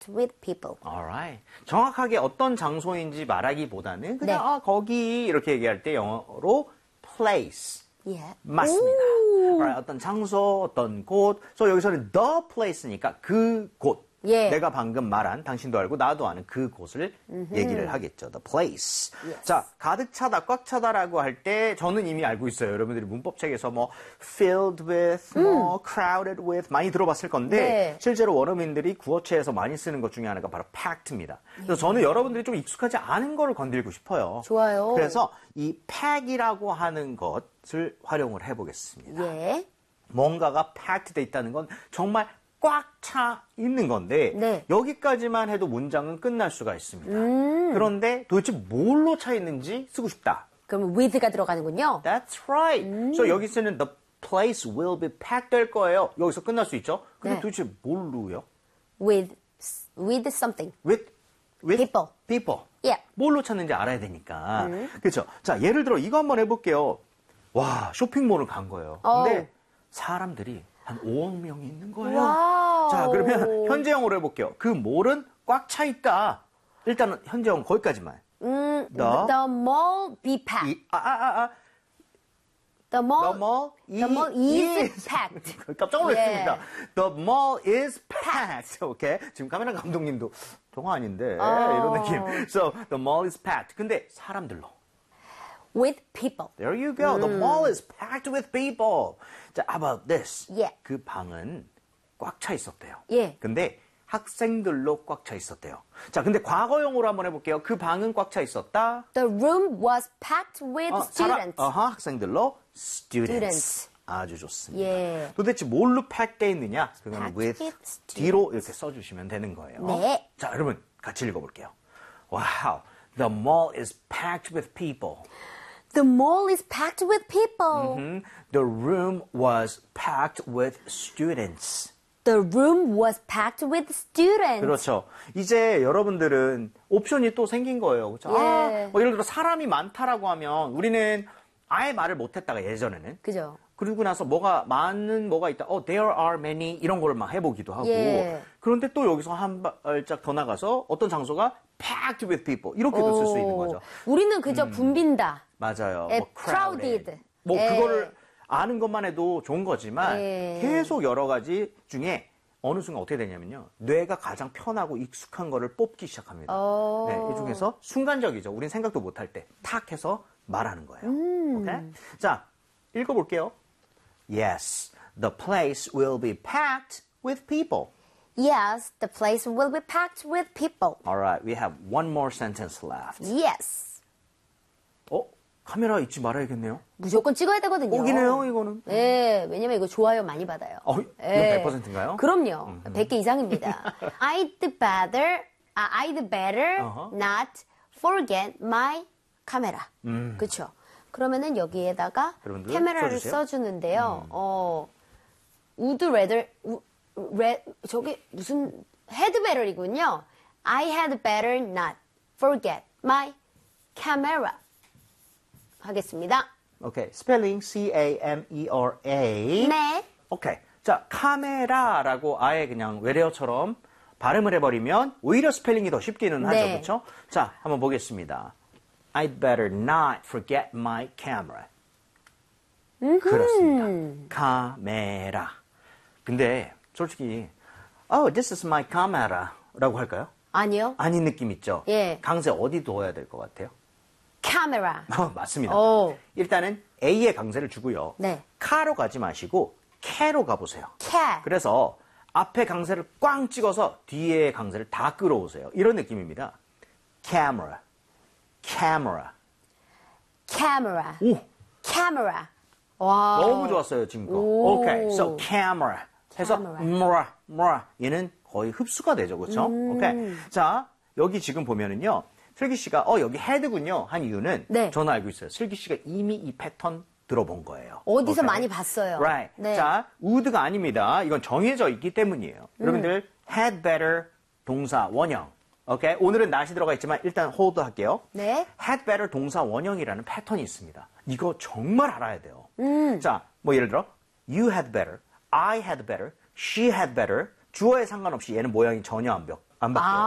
with people. Alright. 정확하게 어떤 장소인지 말하기보다는 그냥 거기 이렇게 얘기할 때 영어로 place. Yeah. 맞습니다. Alright, 어떤 장소, 어떤 곳. 그래서 여기서는 the place니까 그 곳. 예. 내가 방금 말한 당신도 알고 나도 아는 그 곳을 얘기를 하겠죠. The place. Yes. 자, 가득 차다, 꽉 차다라고 할 때 저는 이미 알고 있어요. 여러분들이 문법책에서 뭐 filled with, 뭐 crowded with 많이 들어봤을 건데 네. 실제로 원어민들이 구어체에서 많이 쓰는 것 중에 하나가 바로 packed입니다. 그래서 저는 여러분들이 좀 익숙하지 않은 거를 건드리고 싶어요. 좋아요. 그래서 이 pack이라고 하는 것을 활용을 해보겠습니다. 예. 뭔가가 packed 돼 있다는 건 정말 꽉 차 있는 건데 네. 여기까지만 해도 문장은 끝날 수가 있습니다. 그런데 도대체 뭘로 차 있는지 쓰고 싶다. 그럼 with가 들어가는군요. That's right. So 여기 쓰는 the place will be packed 될 거예요. 여기서 끝날 수 있죠. 근데 네. 도대체 뭘로요? with something. With People. people. Yeah. 뭘로 찾는지 알아야 되니까. 그렇죠. 자, 예를 들어 이거 한번 해볼게요. 와, 쇼핑몰을 간 거예요. 근데 사람들이 한 5억 명이 있는 거예요. 와우. 자, 그러면 현재형으로 해볼게요. 그 몰은 꽉 차 있다. 일단은 현재형 거기까지만. The mall be packed. The mall is packed. 깜짝 놀랐습니다. 예. The mall is packed. 오케이. 지금 카메라 감독님도 동화 아닌데 이런 느낌. So the mall is packed. 근데 사람들로. With people. There you go. The mall is packed with people. 자, how about this? 예. 그 방은 꽉 차 있었대요. 예. 근데 학생들로 꽉 차 있었대요. 자, 근데 과거형으로 한번 해볼게요. 그 방은 꽉 차 있었다. The room was packed with students. 학생들로 students. Students. 아주 좋습니다. 예. 도대체 뭘로 packed 돼 있느냐? 그건 Packed with with students. D로 이렇게 써주시면 되는 거예요. 네. 자, 여러분 같이 읽어볼게요. Wow, the mall is packed with people. The mall is packed with people. The room was packed with students. The room was packed with students. 그렇죠. 이제 여러분들은 옵션이 또 생긴 거예요. 그렇죠? 예. 뭐 예를 들어 사람이 많다라고 하면 우리는 아예 말을 못했다가 예전에는. 그죠. 그리고 나서 뭐가 있다. there are many 이런 걸 막 해보기도 하고. 예. 그런데 또 여기서 한 발짝 더 나가서 어떤 장소가 packed with people 이렇게도 쓸 수 있는 거죠. 우리는 그저 붐빈다. 맞아요. 예, 뭐 crowded. crowded. 뭐 예. 그거를 아는 것만 해도 좋은 거지만 예. 계속 여러 가지 중에 어느 순간 어떻게 되냐면요. 뇌가 가장 편하고 익숙한 거를 뽑기 시작합니다. 네, 이 중에서 순간적이죠. 우린 생각도 못할 때 탁 해서 말하는 거예요. 오케이? 자, 읽어볼게요. Yes, the place will be packed with people. Yes, the place will be packed with people. All right, we have one more sentence left. Yes. 카메라 잊지 말아야겠네요. 무조건 찍어야 되거든요. 꼭이네요, 이거는. 네, 왜냐면 이거 좋아요 많이 받아요. 이건 예. 100%인가요? 그럼요. 100개 이상입니다. I'd better not forget my camera. 그렇죠. 그러면은 여기에다가 여러분들 카메라를 써주세요. 써주는데요. would rather, 저게 무슨 had better이군요. I had better not forget my camera. 하겠습니다. 오케이, 스펠링 C-A-M-E-R-A. 네. 오케이. 자, 카메라라고 아예 그냥 외래어처럼 발음을 해버리면 오히려 스펠링이 더 쉽기는 하죠. 네. 그렇죠? 자, 한번 보겠습니다. I'd better not forget my camera. 그렇습니다. 카메라. 근데 솔직히 this is my camera 라고 할까요? 아니요. 아닌 느낌 있죠? 예. 강세 어디 둬야 될 것 같아요? 카메라. 맞습니다. 오. 일단은 A에 강세를 주고요. 네. 카로 가지 마시고 캐로 가보세요. cat. 그래서 앞에 강세를 꽝 찍어서 뒤에 강세를 다 끌어오세요. 이런 느낌입니다. camera, camera. camera. 오, camera. 와. 너무 좋았어요, 지금 거. 오. 오케이, so camera. 해서 camera. 뭐라 얘는 거의 흡수가 되죠, 그렇죠? 오케이. 자, 여기 지금 보면은요. 슬기 씨가 여기 헤드군요 한 이유는 네. 저는 알고 있어요. 슬기 씨가 이미 이 패턴 들어본 거예요. 어디서 오케이? 많이 봤어요. Right. 네. 자, would가 아닙니다. 이건 정해져 있기 때문이에요. 여러분들 had better 동사 원형. 오케이? 오늘은 not이 들어가 있지만 일단 hold 할게요. 네. had better 동사 원형이라는 패턴이 있습니다. 이거 정말 알아야 돼요. 자, 뭐 예를 들어 you had better, I had better, she had better 주어에 상관없이 얘는 모양이 전혀 안 안 바뀌어요.